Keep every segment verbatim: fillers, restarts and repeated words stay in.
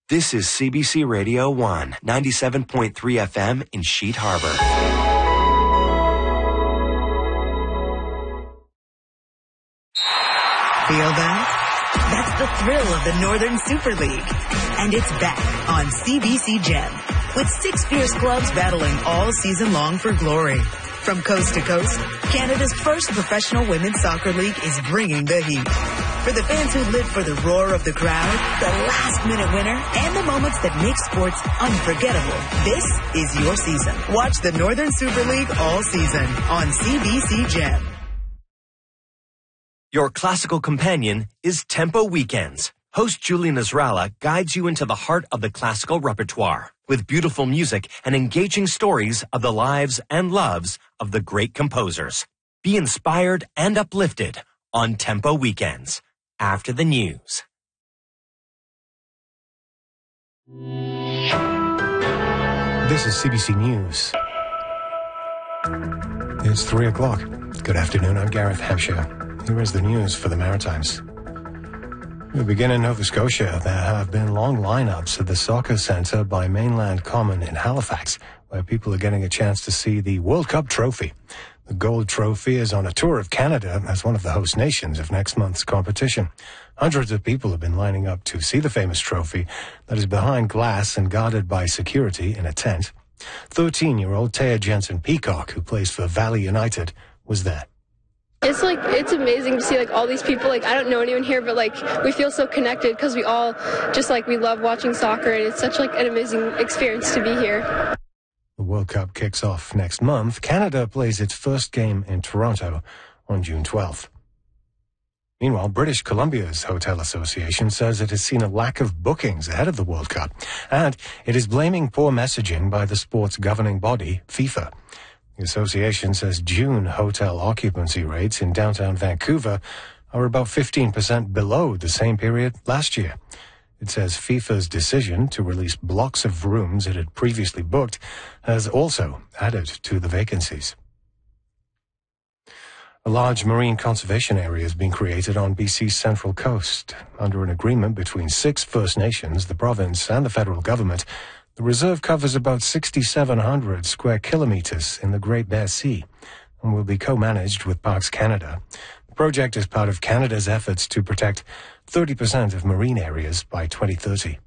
This is C B C Radio one, ninety-seven point three F M in Sheet Harbor. Feel that? That's the thrill of the Northern Super League. And it's back on C B C Gem, with six fierce clubs battling all season long for glory. From coast to coast, Canada's first professional women's soccer league is bringing the heat. For the fans who live for the roar of the crowd, the last-minute winner, and the moments that make sports unforgettable, this is your season. Watch the Northern Super League all season on C B C Gem. Your classical companion is Tempo Weekends. Host Julie Nasrallah guides you into the heart of the classical repertoire with beautiful music and engaging stories of the lives and loves of the great composers. Be inspired and uplifted on Tempo Weekends. After the news. This is C B C News. It's three o'clock. Good afternoon, I'm Gareth Hampshire. Here is the news for the Maritimes. We begin in Nova Scotia. There have been long lineups at the Soccer Centre by Mainland Common in Halifax, where people are getting a chance to see the World Cup trophy. The gold trophy is on a tour of Canada as one of the host nations of next month's competition. Hundreds of people have been lining up to see the famous trophy that is behind glass and guarded by security in a tent. thirteen-year-old Taya Jensen-Peacock, who plays for Valley United, was there. It's like, it's amazing to see like all these people. Like, I don't know anyone here, but like we feel so connected because we all just like, we love watching soccer, and it's such like an amazing experience to be here. The World Cup kicks off next month. Canada plays its first game in Toronto on June twelfth. Meanwhile, British Columbia's Hotel Association says it has seen a lack of bookings ahead of the World Cup, and it is blaming poor messaging by the sport's governing body, FIFA. The association says June hotel occupancy rates in downtown Vancouver are about fifteen percent below the same period last year. It says FIFA's decision to release blocks of rooms it had previously booked has also added to the vacancies. A large marine conservation area has been created on B C's central coast. Under an agreement between six First Nations, the province, and the federal government, the reserve covers about six thousand seven hundred square kilometres in the Great Bear Sea and will be co-managed with Parks Canada. The project is part of Canada's efforts to protect thirty percent of marine areas by twenty thirty.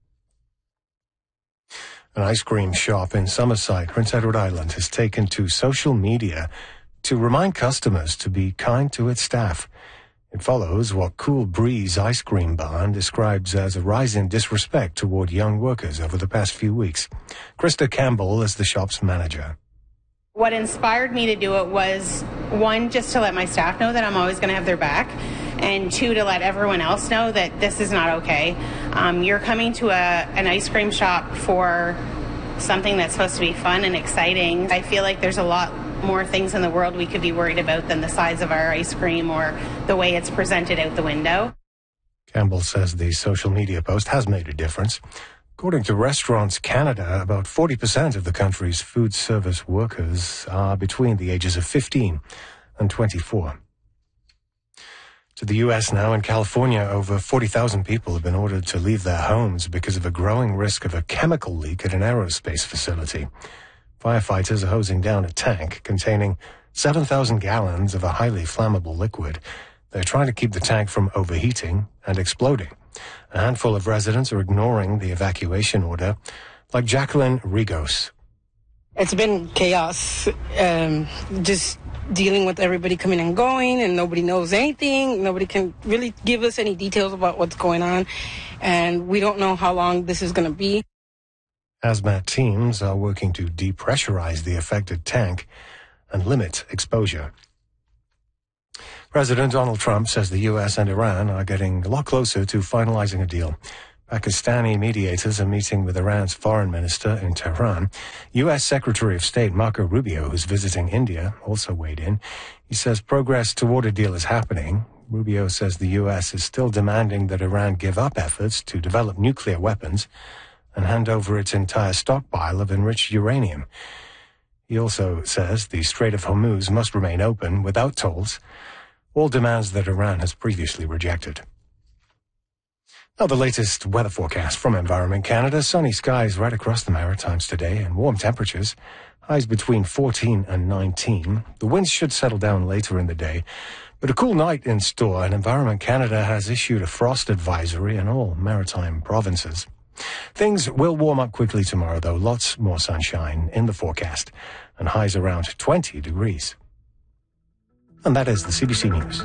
An ice cream shop in Summerside, Prince Edward Island, has taken to social media to remind customers to be kind to its staff. It follows what Cool Breeze Ice Cream Barn describes as a rise in disrespect toward young workers over the past few weeks. Krista Campbell is the shop's manager. What inspired me to do it was, one, just to let my staff know that I'm always going to have their back, and two, to let everyone else know that this is not okay. Um, you're coming to a, an ice cream shop for something that's supposed to be fun and exciting. I feel like there's a lot more things in the world we could be worried about than the size of our ice cream or the way it's presented out the window. Campbell says the social media post has made a difference. According to Restaurants Canada, about forty percent of the country's food service workers are between the ages of fifteen and twenty-four. To the U S now. In California, over forty thousand people have been ordered to leave their homes because of a growing risk of a chemical leak at an aerospace facility. Firefighters are hosing down a tank containing seven thousand gallons of a highly flammable liquid. They're trying to keep the tank from overheating and exploding. A handful of residents are ignoring the evacuation order, like Jacqueline Rigos. It's been chaos, um, just dealing with everybody coming and going, and nobody knows anything. Nobody can really give us any details about what's going on, and we don't know how long this is going to be. Hazmat teams are working to depressurize the affected tank and limit exposure. President Donald Trump says the U S and Iran are getting a lot closer to finalizing a deal. Pakistani mediators are meeting with Iran's foreign minister in Tehran. U S Secretary of State Marco Rubio, who's visiting India, also weighed in. He says progress toward a deal is happening. Rubio says the U S is still demanding that Iran give up efforts to develop nuclear weapons and hand over its entire stockpile of enriched uranium. He also says the Strait of Hormuz must remain open without tolls, all demands that Iran has previously rejected. Now, the latest weather forecast from Environment Canada. Sunny skies right across the Maritimes today and warm temperatures. Highs between fourteen and nineteen. The winds should settle down later in the day, but a cool night in store, and Environment Canada has issued a frost advisory in all maritime provinces. Things will warm up quickly tomorrow, though. Lots more sunshine in the forecast, and highs around twenty degrees. And that is the C B C News.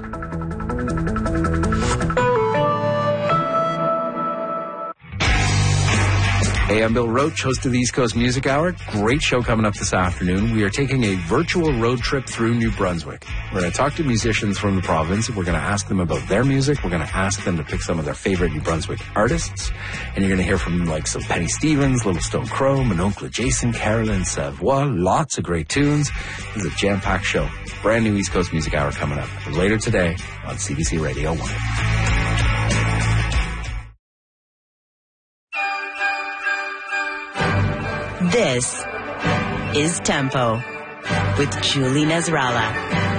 Hey, I'm Bill Roach, host of the East Coast Music Hour. Great show coming up this afternoon. We are taking a virtual road trip through New Brunswick. We're going to talk to musicians from the province. We're going to ask them about their music. We're going to ask them to pick some of their favorite New Brunswick artists. And you're going to hear from like some Penny Stevens, Little Stone Crow, Mononcle Jason, Carolyn Savoie. Lots of great tunes. This is a jam-packed show. Brand new East Coast Music Hour coming up later today on C B C Radio one. This is Tempo with Julie Nasrallah.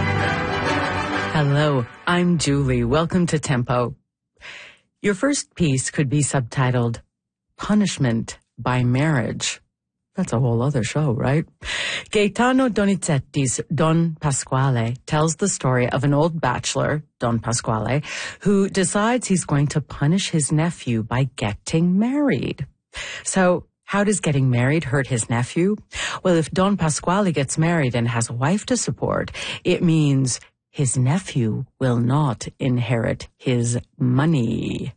Hello, I'm Julie. Welcome to Tempo. Your first piece could be subtitled Punishment by Marriage. That's a whole other show, right? Gaetano Donizetti's Don Pasquale tells the story of an old bachelor, Don Pasquale, who decides he's going to punish his nephew by getting married. So, how does getting married hurt his nephew? Well, if Don Pasquale gets married and has a wife to support, it means his nephew will not inherit his money.